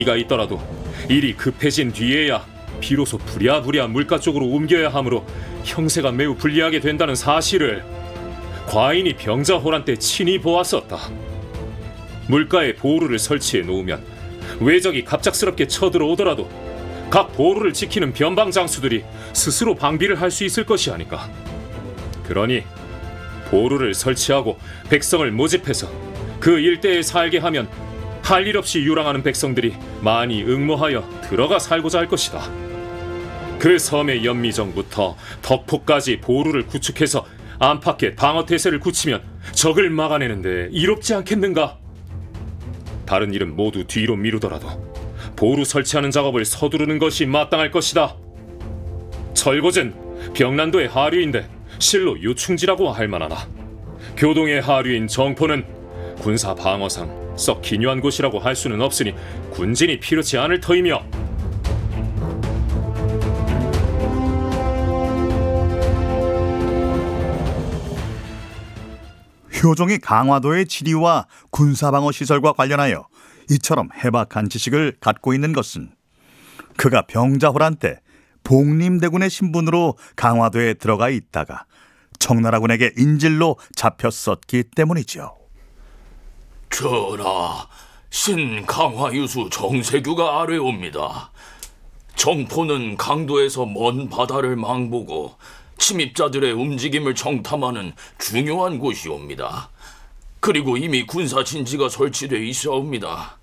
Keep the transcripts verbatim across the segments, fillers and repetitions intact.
가 있더라도 일이 급해진 뒤에야 비로소 부랴부랴 물가 쪽으로 옮겨야 하므로 형세가 매우 불리하게 된다는 사실을 과인이 병자호란 때 친히 보았었다. 물가에 보루를 설치해 놓으면 외적이 갑작스럽게 쳐들어오더라도 각 보루를 지키는 변방장수들이 스스로 방비를 할 수 있을 것이 아닌가. 그러니 보루를 설치하고 백성을 모집해서 그 일대에 살게 하면 할 일 없이 유랑하는 백성들이 많이 응모하여 들어가 살고자 할 것이다. 그 섬의 연미정부터 덕포까지 보루를 구축해서 안팎에 방어태세를 굳히면 적을 막아내는데 이롭지 않겠는가? 다른 일은 모두 뒤로 미루더라도 보루 설치하는 작업을 서두르는 것이 마땅할 것이다. 철고젠 병난도의 하류인데 실로 요충지라고 할 만하나 교동의 하류인 정포는 군사 방어상 썩 기묘한 곳이라고 할 수는 없으니 군진이 필요치 않을 터이며, 효종이 강화도의 지리와 군사방어 시설과 관련하여 이처럼 해박한 지식을 갖고 있는 것은 그가 병자호란 때 복림대군의 신분으로 강화도에 들어가 있다가 청나라군에게 인질로 잡혔었기 때문이죠. 전하, 신강화유수 정세규가 아뢰옵니다. 정포는 강도에서 먼 바다를 망보고 침입자들의 움직임을 정탐하는 중요한 곳이옵니다. 그리고 이미 군사 진지가 설치되어 있사옵니다.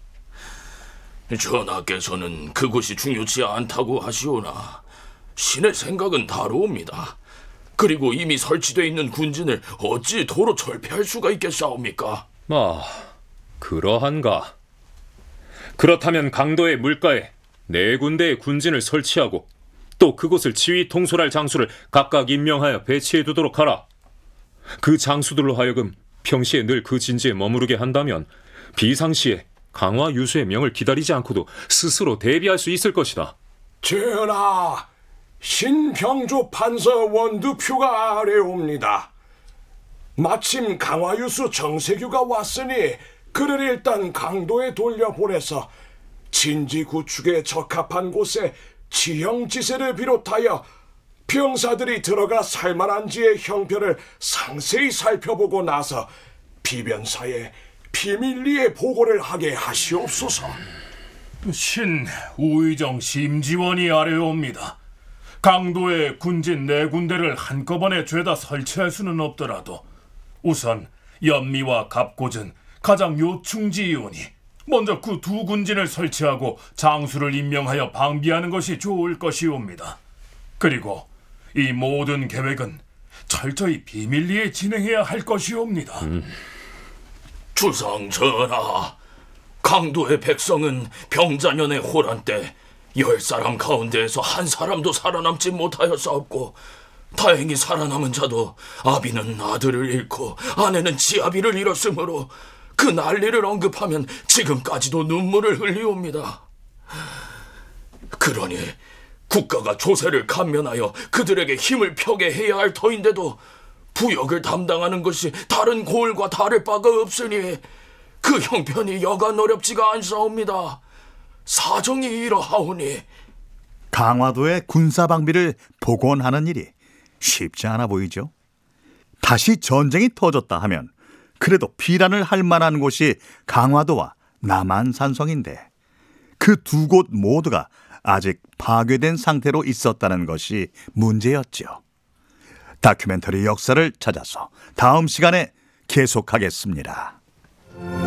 전하께서는 그곳이 중요치 않다고 하시오나 신의 생각은 다르옵니다. 그리고 이미 설치되어 있는 군진을 어찌 도로 철폐할 수가 있겠사옵니까? 아, 그러한가. 그렇다면 강도의 물가에 네 군데의 군진을 설치하고 또 그곳을 지휘 통솔할 장수를 각각 임명하여 배치해 두도록 하라. 그 장수들로 하여금 평시에 늘 그 진지에 머무르게 한다면 비상시에 강화 유수의 명을 기다리지 않고도 스스로 대비할 수 있을 것이다. 전하, 신병조 판서 원두표가 아뢰옵니다. 마침 강화유수 정세규가 왔으니 그를 일단 강도에 돌려보내서 진지 구축에 적합한 곳에 지형지세를 비롯하여 병사들이 들어가 살만한지의 형편을 상세히 살펴보고 나서 비변사에 비밀리에 보고를 하게 하시옵소서. 신 우의정 심지원이 아뢰옵니다. 강도에 군진 네 군데를 한꺼번에 죄다 설치할 수는 없더라도 우선 연미와 갑고전 가장 요충지이오니 먼저 그 두 군진을 설치하고 장수를 임명하여 방비하는 것이 좋을 것이옵니다. 그리고 이 모든 계획은 철저히 비밀리에 진행해야 할 것이옵니다. 음. 주상 전하, 강도의 백성은 병자년의 호란 때 열 사람 가운데에서 한 사람도 살아남지 못하였사옵고 다행히 살아남은 자도 아비는 아들을 잃고 아내는 지아비를 잃었으므로 그 난리를 언급하면 지금까지도 눈물을 흘리옵니다. 그러니 국가가 조세를 감면하여 그들에게 힘을 펴게 해야 할 터인데도 부역을 담당하는 것이 다른 고을과 다를 바가 없으니 그 형편이 여간 어렵지가 않사옵니다. 사정이 이러하오니 강화도의 군사방비를 복원하는 일이 쉽지 않아 보이죠. 다시 전쟁이 터졌다 하면 그래도 피란을 할 만한 곳이 강화도와 남한산성인데 그 두 곳 모두가 아직 파괴된 상태로 있었다는 것이 문제였죠. 다큐멘터리 역사를 찾아서 다음 시간에 계속하겠습니다.